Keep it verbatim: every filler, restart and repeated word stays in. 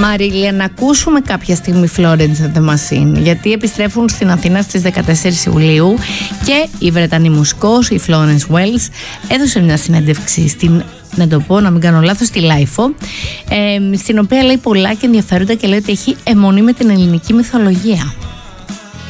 Μαρίλια, να ακούσουμε κάποια στιγμή Florence and the Machine, γιατί επιστρέφουν στην Αθήνα στις δεκατέσσερις Ιουλίου και η Βρετανή μουσικός, η Florence Wells, έδωσε μια συνέντευξη στην, να το πω, να μην κάνω λάθος, στη Λάιφο, ε, στην οποία λέει πολλά και ενδιαφέροντα και λέει ότι έχει αιμονή με την ελληνική μυθολογία.